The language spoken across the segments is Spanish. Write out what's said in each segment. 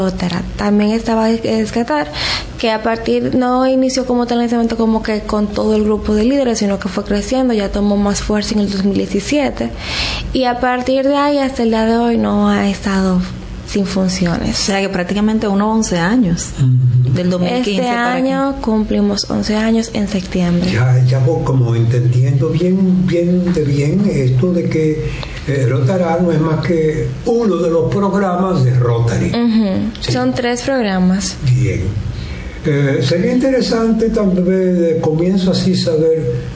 También estaba de descartar que a partir, no inició como tal en ese momento como que con todo el grupo de líderes, sino que fue creciendo, ya tomó más fuerza en el 2017 y a partir de ahí hasta el día de hoy no ha estado sin funciones. O sea que prácticamente unos 11 años del 2015 este para año aquí. Cumplimos 11 años en septiembre. Ya voy como entendiendo bien esto de que Rotaract no es más que uno de los programas de Rotary. Sí. Son 3 programas. Bien. Sería interesante también de comienzo así saber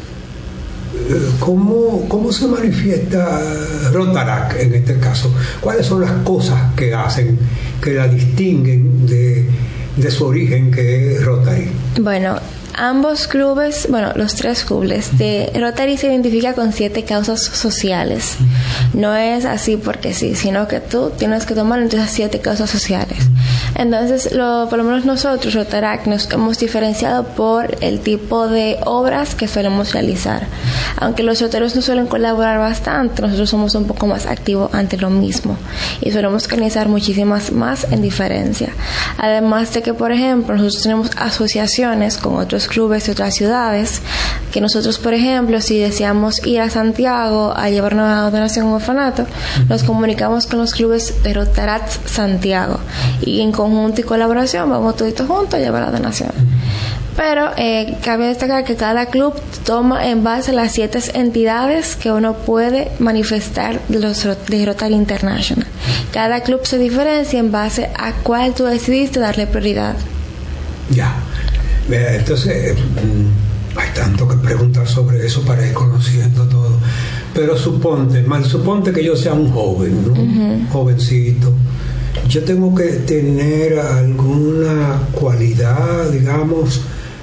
¿cómo se manifiesta Rotaract en este caso? ¿Cuáles son las cosas que hacen, que la distinguen de su origen, que es Rotary? Bueno, ambos clubes, los 3 clubes de Rotary se identifica con 7 causas sociales. No es así porque sí, sino que tú tienes que tomar entre esas 7 causas sociales. Entonces, por lo menos nosotros, Rotaract, nos hemos diferenciado por el tipo de obras que solemos realizar. Aunque los rotarios no suelen colaborar bastante, nosotros somos un poco más activos ante lo mismo y solemos organizar muchísimas más en diferencia. Además de que, por ejemplo, nosotros tenemos asociaciones con otros clubes de otras ciudades, que nosotros, por ejemplo, si deseamos ir a Santiago a llevar una donación a un orfanato, nos comunicamos con los clubes de Rotaract Santiago y en conjunto y colaboración vamos todos juntos a llevar la donación. Pero cabe destacar que cada club toma en base a las 7 entidades que uno puede manifestar de Rotary International. Cada club se diferencia en base a cuál tú decidiste darle prioridad. Ya. Entonces, hay tanto que preguntar sobre eso para ir conociendo todo. Pero suponte que yo sea un joven, ¿no? Jovencito. Yo tengo que tener alguna cualidad, digamos,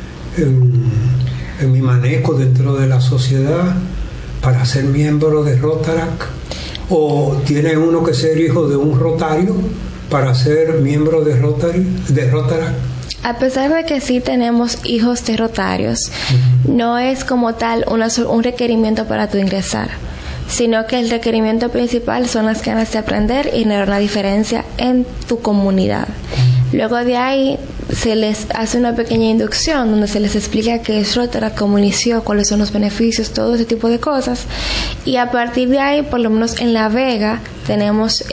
en mi manejo dentro de la sociedad para ser miembro de Rotaract, o tiene uno que ser hijo de un rotario para ser miembro de Rotaract. A pesar de que sí tenemos hijos de rotarios, no es como tal un requerimiento para tu ingresar, sino que el requerimiento principal son las ganas de aprender y generar una diferencia en tu comunidad. Luego de ahí se les hace una pequeña inducción donde se les explica qué es Rotaract, cómo inició, cuáles son los beneficios, todo ese tipo de cosas. Y a partir de ahí, por lo menos en La Vega, tenemos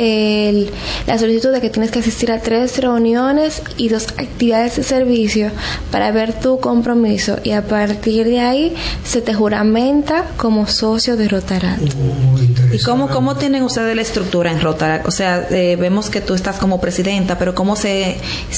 la solicitud de que tienes que asistir a 3 reuniones y 2 actividades de servicio para ver tu compromiso, y a partir de ahí se te juramenta como socio de Rotaract. ¿Y cómo tienen ustedes la estructura en Rotaract? O sea, vemos que tú estás como presidenta, pero ¿cómo es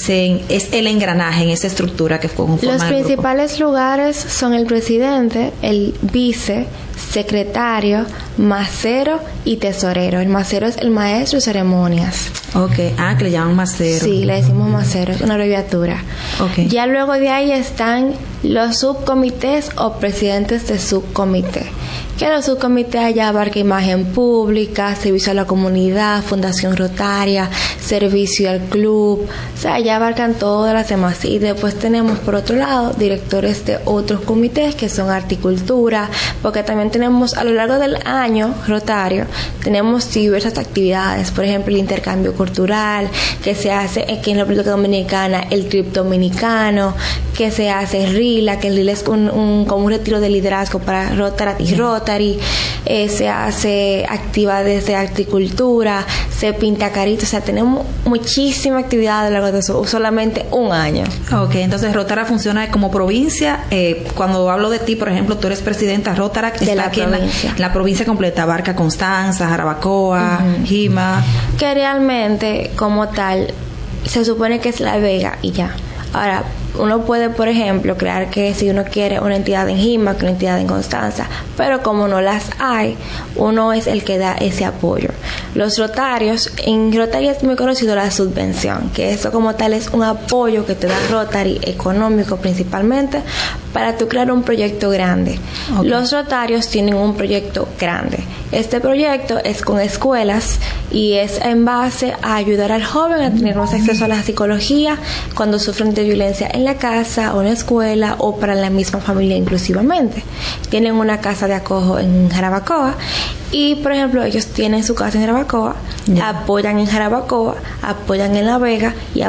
el engranaje en esa estructura que conforma Los el grupo? principales lugares son el presidente, el vice, secretario, macero y tesorero. El macero es el maestro de ceremonias. Okay, que le llaman macero. Sí, le decimos macero, es una abreviatura. Okay. Ya luego de ahí están los subcomités o presidentes de subcomité. Que los subcomités allá abarca imagen pública, servicio a la comunidad, fundación rotaria, servicio al club, o sea, allá abarcan todas las demás. Y después tenemos por otro lado directores de otros comités que son horticultura, porque también tenemos a lo largo del año rotario, tenemos diversas actividades, por ejemplo el intercambio cultural que se hace aquí en la República Dominicana, el trip dominicano, que se hace RILA, que el RILA es como un retiro de liderazgo para Rotaract y Rotary. Se hace actividades de agricultura, se pinta caritas, o sea, tenemos muchísimas actividades a lo largo de eso, solamente un año. Ok, entonces Rotaract funciona como provincia. Cuando hablo de ti, por ejemplo, tú eres presidenta Rotaract, de está la aquí provincia. en la provincia completa, abarca Constanza, Jarabacoa, Jima. Que realmente, como tal, se supone que es La Vega y ya. Ahora, uno puede, por ejemplo, crear que si uno quiere una entidad en Jima, que una entidad en Constanza, pero como no las hay, uno es el que da ese apoyo. Los rotarios, en Rotary es muy conocido la subvención, que eso como tal es un apoyo que te da Rotary, económico principalmente, para tú crear un proyecto grande. Okay. Los rotarios tienen un proyecto grande. Este proyecto es con escuelas y es en base a ayudar al joven a tener más acceso a la psicología cuando sufren de violencia en la casa o en la escuela o para la misma familia inclusivamente. Tienen una casa de acojo en Jarabacoa y, por ejemplo, ellos tienen su casa en Jarabacoa, apoyan en Jarabacoa, apoyan en La Vega y